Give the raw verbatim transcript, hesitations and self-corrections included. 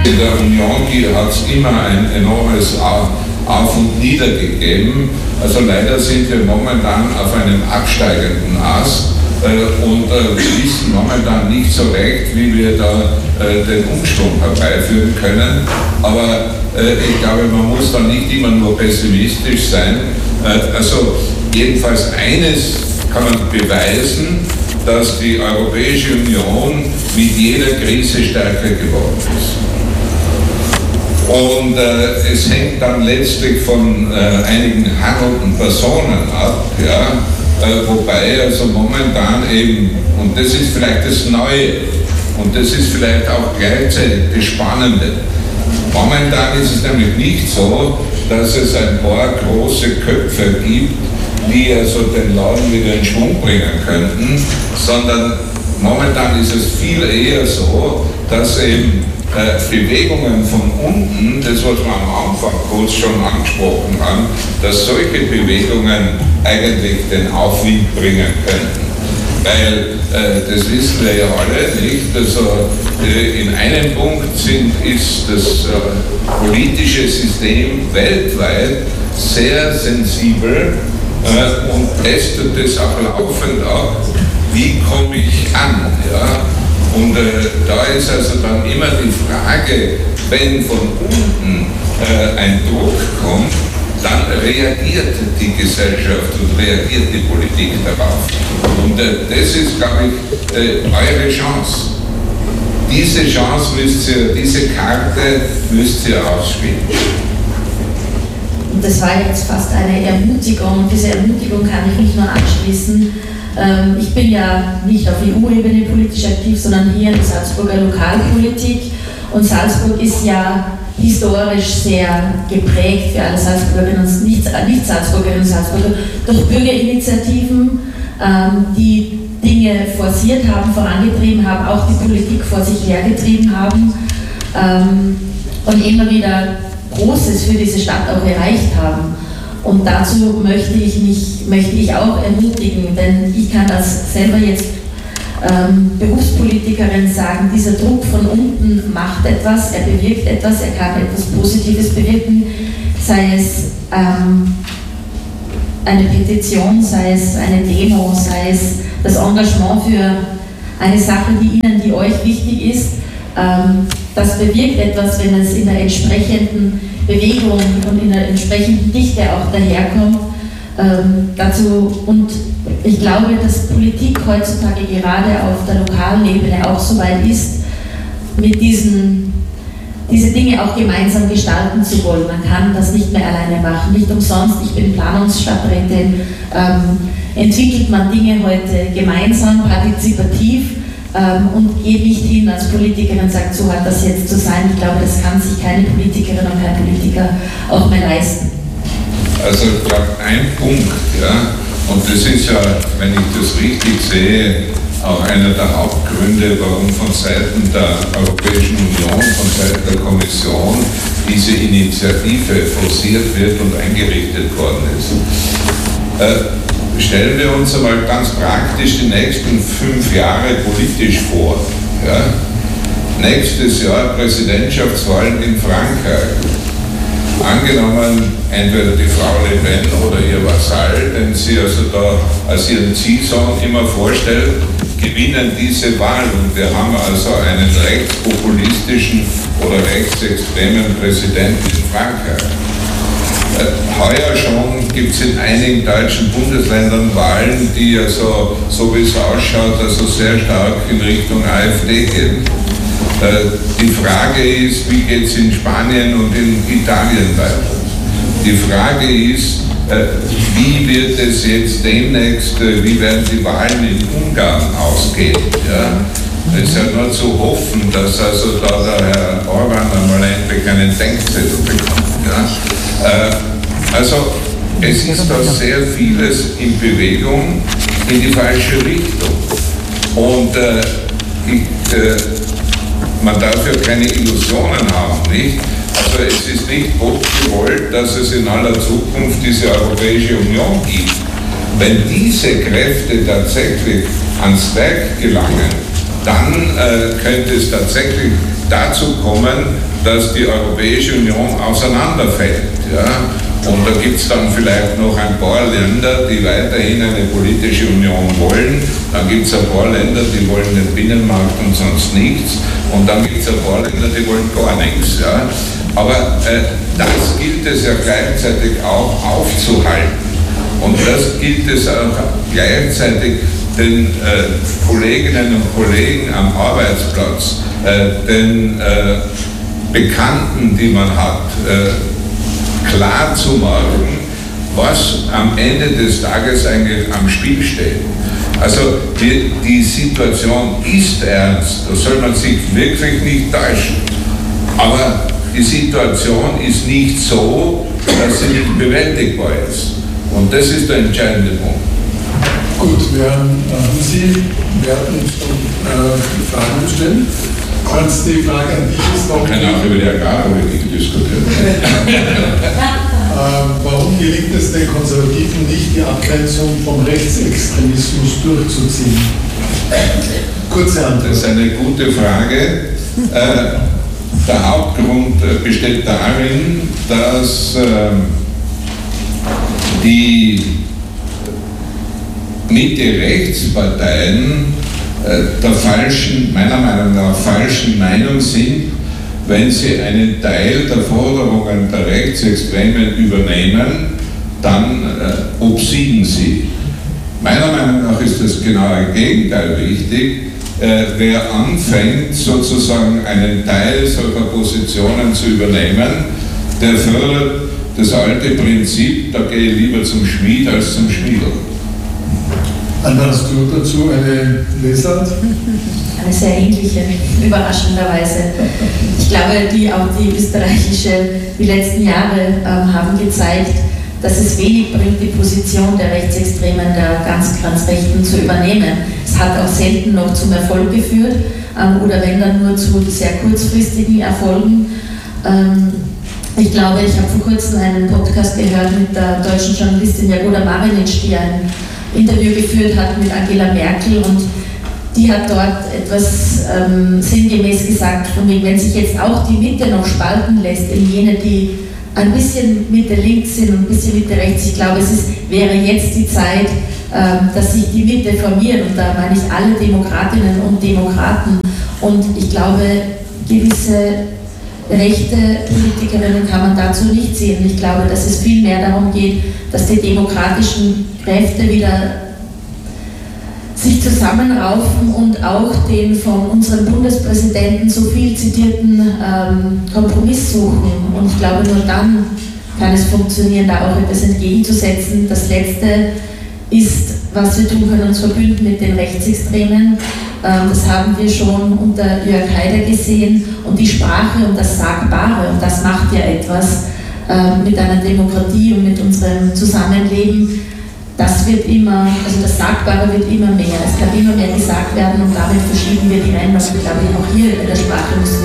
in der Union hat es immer ein enormes Auf und Nieder gegeben. Also leider sind wir momentan auf einem absteigenden Ast äh, und äh, wissen momentan nicht so recht, wie wir da äh, den Umschwung herbeiführen können. Aber äh, ich glaube, man muss da nicht immer nur pessimistisch sein. Äh, also jedenfalls eines kann man beweisen, dass die Europäische Union mit jeder Krise stärker geworden ist. Und äh, es hängt dann letztlich von äh, einigen handelnden Personen ab, ja, äh, wobei also momentan eben, und das ist vielleicht das Neue, und das ist vielleicht auch gleichzeitig das Spannende, momentan ist es nämlich nicht so, dass es ein paar große Köpfe gibt, die also den Laden wieder in Schwung bringen könnten, sondern momentan ist es viel eher so, dass eben äh, Bewegungen von unten, das was wir am Anfang kurz schon angesprochen haben, dass solche Bewegungen eigentlich den Aufwind bringen könnten. Weil, äh, das wissen wir ja alle nicht, also äh, in einem Punkt sind, ist das äh, politische System weltweit sehr sensibel äh, und testet das auch laufend ab, wie komme ich an. Ja? Und äh, da ist also dann immer die Frage, wenn von unten äh, ein Druck kommt, dann reagiert die Gesellschaft und reagiert die Politik darauf. Und äh, das ist, glaube ich, äh, eure Chance. Diese Chance müsst ihr, diese Karte müsst ihr ausspielen. Und das war jetzt fast eine Ermutigung. Und diese Ermutigung kann ich nicht nur anschließen. Ähm, ich bin ja nicht auf E U-Ebene politisch aktiv, sondern hier in der Salzburger Lokalpolitik. Und Salzburg ist ja historisch sehr geprägt für alle Salzburgerinnen und Nicht-Salzburgerinnen und Salzburger durch Bürgerinitiativen, ähm, die Dinge forciert haben, vorangetrieben haben, auch die Politik vor sich hergetrieben haben ähm, und immer wieder Großes für diese Stadt auch erreicht haben. Und dazu möchte ich mich, möchte ich auch ermutigen, denn ich kann das selber jetzt Ähm, Berufspolitikerin sagen, dieser Druck von unten macht etwas, er bewirkt etwas, er kann etwas Positives bewirken, sei es ähm, eine Petition, sei es eine Demo, sei es das Engagement für eine Sache, die Ihnen, die euch wichtig ist. Ähm, das bewirkt etwas, wenn es in der entsprechenden Bewegung und in der entsprechenden Dichte auch daherkommt. Ähm, dazu und ich glaube, dass Politik heutzutage gerade auf der lokalen Ebene auch so weit ist, mit diesen, diese Dinge auch gemeinsam gestalten zu wollen. Man kann das nicht mehr alleine machen. Nicht umsonst, ich bin Planungsstadträtin, ähm, entwickelt man Dinge heute gemeinsam, partizipativ ähm, und geht nicht hin als Politikerin und sagt, so hat das jetzt zu sein. Ich glaube, das kann sich keine Politikerin und kein Politiker auch mehr leisten. Also ich glaube, ein Punkt, ja, und das ist ja, wenn ich das richtig sehe, auch einer der Hauptgründe, warum von Seiten der Europäischen Union, von Seiten der Kommission diese Initiative forciert wird und eingerichtet worden ist. Äh, stellen wir uns einmal ganz praktisch die nächsten fünf Jahre politisch vor. Ja? Nächstes Jahr Präsidentschaftswahlen in Frankreich. Angenommen, entweder die Frau Le Pen oder ihr Vasall, den sie also da als ihren Ziehsohn immer vorstellt, gewinnen diese Wahl und wir haben also einen rechtspopulistischen oder rechtsextremen Präsidenten in Frankreich. Heuer schon gibt es in einigen deutschen Bundesländern Wahlen, die also, so wie es ausschaut, also sehr stark in Richtung AfD gehen. Die Frage ist, wie geht es in Spanien und in Italien weiter? Die Frage ist, wie wird es jetzt demnächst, wie werden die Wahlen in Ungarn ausgehen? Ja? Es ist ja nur zu hoffen, dass also da der Herr Orban einmal endlich einen Denkzettel bekommt. Ja? Also es ist da sehr vieles in Bewegung in die falsche Richtung. Und äh, ich... Äh, Man darf ja keine Illusionen haben, nicht? Also es ist nicht Gott gewollt, dass es in aller Zukunft diese Europäische Union gibt. Wenn diese Kräfte tatsächlich ans Werk gelangen, dann äh, könnte es tatsächlich dazu kommen, dass die Europäische Union auseinanderfällt. Ja? Und da gibt es dann vielleicht noch ein paar Länder, die weiterhin eine politische Union wollen. Dann gibt es ein paar Länder, die wollen den Binnenmarkt und sonst nichts. Und dann gibt es ein paar Länder, die wollen gar nichts. Ja? Aber äh, das gilt es ja gleichzeitig auch aufzuhalten. Und das gilt es auch gleichzeitig den äh, Kolleginnen und Kollegen am Arbeitsplatz, äh, den äh, Bekannten, die man hat, äh, klar zu machen, was am Ende des Tages eigentlich am Spiel steht. Also die, die Situation ist ernst, da soll man sich wirklich nicht täuschen. Aber die Situation ist nicht so, dass sie nicht bewältigbar ist. Und das ist der entscheidende Punkt. Gut, während äh, Sie werden äh, Fragen stellen. Kannst die Frage an dich ist auch. Man kann auch über die Agrarpolitik diskutieren. äh, warum gelingt es den Konservativen nicht, die Abgrenzung vom Rechtsextremismus durchzuziehen? Kurze Antwort. Das ist eine gute Frage. Äh, der Hauptgrund besteht darin, dass äh, die Mitte-Rechtsparteien äh, der falschen, meiner Meinung nach falschen Meinung sind, wenn sie einen Teil der Forderungen der Rechtsextremen übernehmen, dann äh, obsiegen sie. Meiner Meinung nach ist das genau das Gegenteil wichtig. Äh, wer anfängt, sozusagen einen Teil solcher Positionen zu übernehmen, der fördert das alte Prinzip, da gehe ich lieber zum Schmied als zum Schmiedel. Anna, hast du dazu eine Lesart? Eine sehr ähnliche, überraschenderweise. Ich glaube, die, auch die österreichische, die letzten Jahre ähm, haben gezeigt, dass es wenig bringt, die Position der Rechtsextremen, der ganz, ganz Rechten zu übernehmen. Es hat auch selten noch zum Erfolg geführt ähm, oder wenn dann nur zu sehr kurzfristigen Erfolgen. Ähm, ich glaube, ich habe vor kurzem einen Podcast gehört mit der deutschen Journalistin Jagoda Marinic, die ein Interview geführt hat mit Angela Merkel und die hat dort etwas ähm, sinngemäß gesagt, von wegen, wenn sich jetzt auch die Mitte noch spalten lässt in jene, die ein bisschen Mitte links sind und ein bisschen Mitte rechts, ich glaube, es ist, wäre jetzt die Zeit, ähm, dass sich die Mitte formiert und da meine ich alle Demokratinnen und Demokraten und ich glaube, gewisse rechte Politikerinnen kann man dazu nicht sehen. Ich glaube, dass es viel mehr darum geht, dass die demokratischen Kräfte wieder sich zusammenraufen und auch den von unserem Bundespräsidenten so viel zitierten ähm, Kompromiss suchen. Und ich glaube, nur dann kann es funktionieren, da auch etwas entgegenzusetzen. Das Letzte ist, was wir tun können, uns verbünden mit den Rechtsextremen. Ähm, das haben wir schon unter Jörg Haider gesehen. Und die Sprache und das Sagbare, und das macht ja etwas äh, mit einer Demokratie und mit unserem Zusammenleben. Das wird immer, also das Sagbare wird immer mehr. Es kann immer mehr gesagt werden und damit verschieben wir die Rennen. Also ich glaube, auch hier in der Sprache müssen wir